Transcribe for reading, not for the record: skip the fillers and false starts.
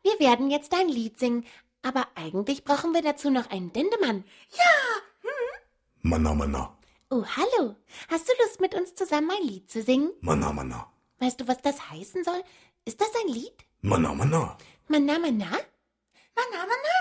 wir werden jetzt ein Lied singen, aber eigentlich brauchen wir dazu noch einen Dendemann. Ja. Manna, manna. Oh, hallo. Hast du Lust, mit uns zusammen ein Lied zu singen? Manna, manna. Weißt du, was das heißen soll? Ist das ein Lied? Manna, manna. Manna, manna? Manna, manna.